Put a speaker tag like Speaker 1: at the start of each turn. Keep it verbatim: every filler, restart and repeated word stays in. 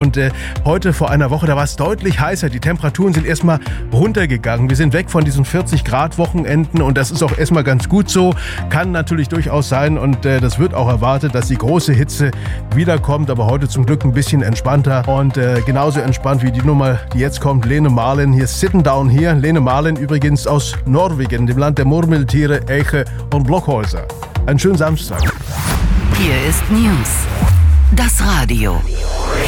Speaker 1: Und äh, heute vor einer Woche, da war es deutlich heißer. Die Temperaturen sind erstmal runtergegangen. Wir sind weg von diesen vierzig Grad Wochenenden und das ist auch erstmal ganz gut so. Kann natürlich durchaus sein und äh, das wird auch erwartet, dass die große Hitze wiederkommt. Aber heute zum Glück ein bisschen entspannter und äh, genauso entspannt wie die Nummer, die jetzt kommt. Lene Marlin, hier Sitting Down hier. Lene Marlin übrigens aus Norwegen, dem Land der Murmeltiere, Elche und Blockhäuser. Einen schönen Samstag.
Speaker 2: Hier ist News. Das Radio.